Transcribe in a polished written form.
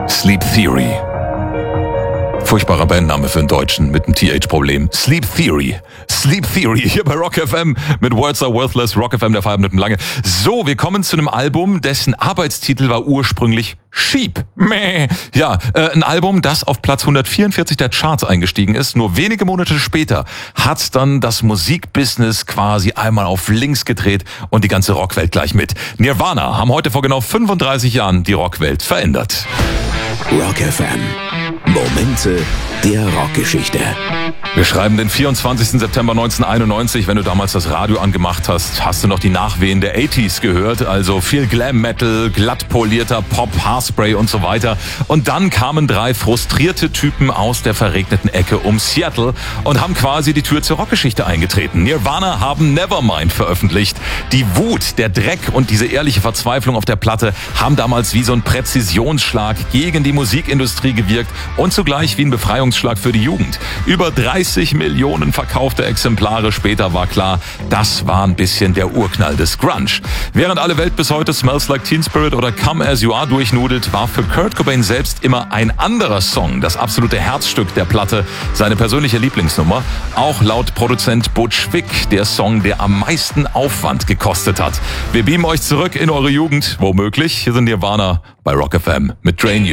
Sleep Theory. Furchtbarer Bandname für einen Deutschen mit einem TH-Problem. Sleep Theory. Sleep Theory hier bei Rock FM mit Words Are Worthless. Rock FM, der Feierabend mit dem Lange. So, wir kommen zu einem Album, dessen Arbeitstitel war ursprünglich Sheep. Mäh. Ja, ein Album, das auf Platz 144 der Charts eingestiegen ist. Nur wenige Monate später hat dann das Musikbusiness quasi einmal auf links gedreht und die ganze Rockwelt gleich mit. Nirvana haben heute vor genau 35 Jahren die Rockwelt verändert. Rock FM. Momente der Rockgeschichte. Wir schreiben den 24. September 1991. Wenn du damals das Radio angemacht hast, hast du noch die Nachwehen der 80s gehört. Also viel Glam-Metal, glatt polierter Pop, Haarspray und so weiter. Und dann kamen 3 frustrierte Typen aus der verregneten Ecke um Seattle und haben quasi die Tür zur Rockgeschichte eingetreten. Nirvana haben Nevermind veröffentlicht. Die Wut, der Dreck und diese ehrliche Verzweiflung auf der Platte haben damals wie so ein Präzisionsschlag gegen die Musikindustrie gewirkt und zugleich wie ein Befreiungsschlag für die Jugend. Über 30 Millionen verkaufte Exemplare später war klar, das war ein bisschen der Urknall des Grunge. Während alle Welt bis heute Smells Like Teen Spirit oder Come As You Are durchnudelt, war für Kurt Cobain selbst immer ein anderer Song das absolute Herzstück der Platte, seine persönliche Lieblingsnummer. Auch laut Produzent Butch Vig der Song, der am meisten Aufwand gekostet hat. Wir beamen euch zurück in eure Jugend, womöglich. Hier sind Nirvana bei Rock FM mit Drain You.